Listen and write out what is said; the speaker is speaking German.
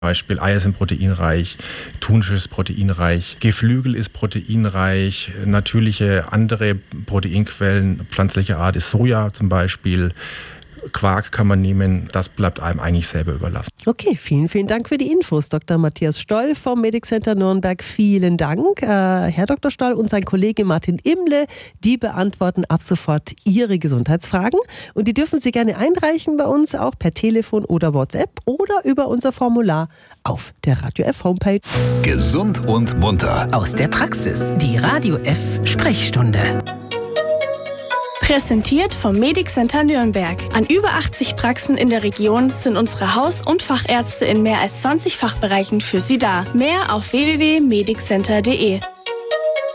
Beispiel Eier sind proteinreich, Thunfisch ist proteinreich, Geflügel ist proteinreich, natürliche andere Proteinquellen pflanzlicher Art ist Soja zum Beispiel. Quark kann man nehmen, das bleibt einem eigentlich selber überlassen. Okay, vielen, vielen Dank für die Infos, Dr. Matthias Stoll vom Medic Center Nürnberg. Vielen Dank. Herr Dr. Stoll und sein Kollege Martin Imle, die beantworten ab sofort Ihre Gesundheitsfragen. Und die dürfen Sie gerne einreichen bei uns, auch per Telefon oder WhatsApp oder über unser Formular auf der Radio F Homepage. Gesund und munter. Aus der Praxis. Die Radio F Sprechstunde. Präsentiert vom Medic Center Nürnberg. An über 80 Praxen in der Region sind unsere Haus- und Fachärzte in mehr als 20 Fachbereichen für Sie da. Mehr auf www.mediccenter.de.